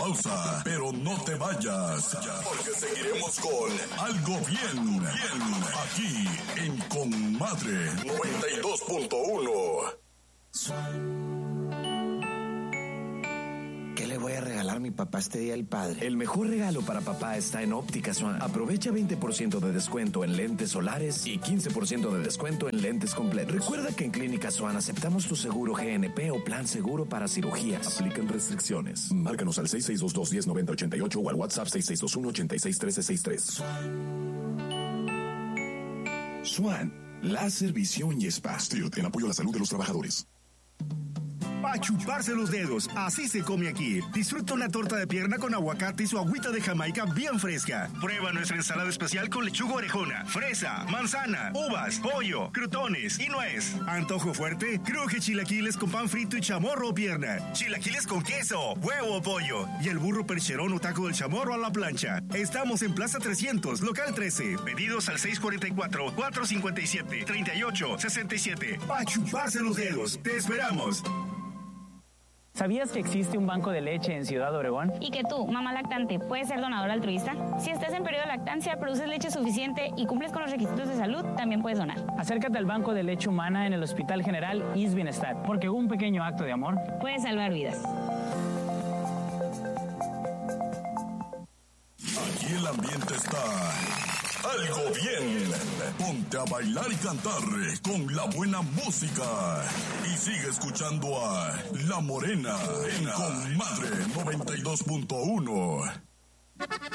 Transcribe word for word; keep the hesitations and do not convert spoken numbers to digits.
pausa, pero no te vayas, porque seguiremos con Algo Bien, Bien, aquí en Comadre noventa y dos punto uno. ¿Qué le voy a regalar a mi papá este Día del Padre? El mejor regalo para papá está en Óptica Swan. Aprovecha veinte por ciento de descuento en lentes solares y quince por ciento de descuento en lentes completos. Recuerda que en Clínica Swan aceptamos tu seguro G N P o plan seguro para cirugías. Aplican restricciones. Márcanos al seis seis dos dos, uno cero nueve cero ocho ocho o al WhatsApp seis seis dos uno, ocho seis uno tres seis tres. Swan, láser, visión y spa. Stilt, en apoyo a la salud de los trabajadores. A chuparse los dedos, así se come aquí. Disfruta una torta de pierna con aguacate y su agüita de Jamaica bien fresca. Prueba nuestra ensalada especial con lechuga orejona, fresa, manzana, uvas, pollo, crutones y nuez. Antojo fuerte, cruje chilaquiles con pan frito y chamorro o pierna. Chilaquiles con queso, huevo o pollo. Y el burro percherón o taco del chamorro a la plancha. Estamos en Plaza trescientos, local trece. Pedidos al seis cuatro cuatro, cuatro cinco siete, tres ocho seis siete. A chuparse los dedos, te esperamos. ¿Sabías que existe un banco de leche en Ciudad Obregón? Y que tú, mamá lactante, puedes ser donador altruista. Si estás en periodo de lactancia, produces leche suficiente y cumples con los requisitos de salud, también puedes donar. Acércate al Banco de Leche Humana en el Hospital General I S Bienestar, porque un pequeño acto de amor puede salvar vidas. Aquí el ambiente está algo bien. Ponte a bailar y cantar con la buena música. Y sigue escuchando a La Morena en Comadre noventa y dos punto uno.